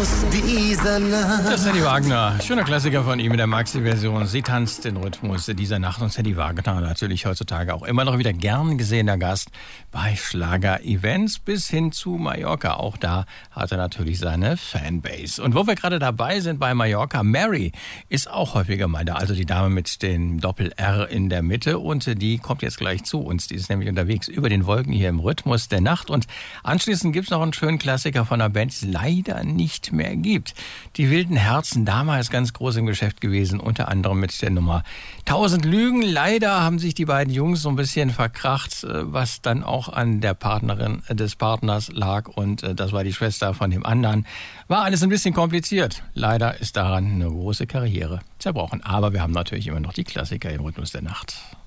aus dieser Nacht. Das ist Sandy Wagner. Schöner Klassiker von ihm in der Maxi-Version. Sie tanzt den Rhythmus dieser Nacht. Und Sandy Wagner natürlich heutzutage auch immer noch wieder gern gesehener Gast bei Schlager-Events bis hin zu Mallorca. Auch da hat er natürlich seine Fanbase. Und wo wir gerade dabei sind bei Mallorca, Mary ist auch häufiger mal da. Also die Dame mit dem Doppel-R in der Mitte. Und die kommt jetzt gleich zu uns. Die ist nämlich unterwegs über den Wolken hier im Rhythmus der Nacht. Und anschließend gibt es noch einen schönen Klassiker von einer Band, die es leider nicht mehr gibt. Die Wilden Herzen, damals ganz groß im Geschäft gewesen, unter anderem mit der Nummer 1000 Lügen. Leider haben sich die beiden Jungs so ein bisschen verkracht, was dann auch an der Partnerin des Partners lag. Und das war die Schwester von dem anderen. War alles ein bisschen kompliziert. Leider ist daran eine große Karriere zerbrochen. Aber wir haben natürlich immer noch die Klassiker im Rhythmus der Nacht.